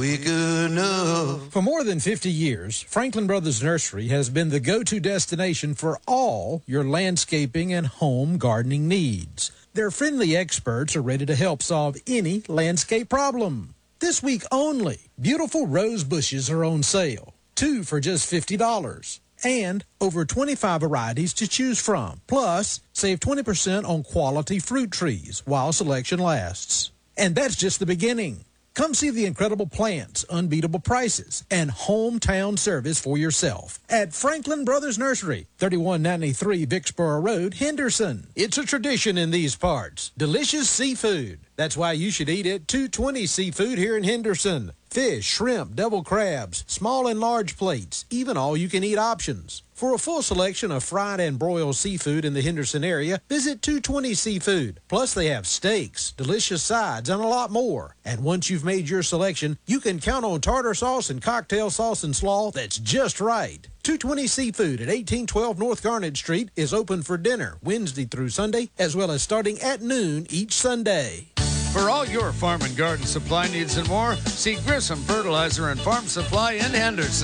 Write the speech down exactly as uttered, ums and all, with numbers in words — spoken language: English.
Quick enough. For more than fifty years, Franklin Brothers Nursery has been the go-to destination for all your landscaping and home gardening needs. Their friendly experts are ready to help solve any landscape problem. This week only, beautiful rose bushes are on sale, two for just fifty dollars. And over twenty-five varieties to choose from. Plus, save twenty percent on quality fruit trees while selection lasts. And that's just the beginning. Come see the incredible plants, unbeatable prices, and hometown service for yourself at Franklin Brothers Nursery, thirty-one ninety-three Vicksboro Road, Henderson. It's a tradition in these parts. Delicious seafood. That's why you should eat at two twenty Seafood here in Henderson. Fish, shrimp, double crabs, small and large plates, even all-you-can-eat options. For a full selection of fried and broiled seafood in the Henderson area, visit two twenty Seafood. Plus, they have steaks, delicious sides, and a lot more. And once you've made your selection, you can count on tartar sauce and cocktail sauce and slaw that's just right. two twenty Seafood at eighteen twelve North Garnet Street is open for dinner Wednesday through Sunday, as well as starting at noon each Sunday. For all your farm and garden supply needs and more, see Grissom Fertilizer and Farm Supply in Henderson.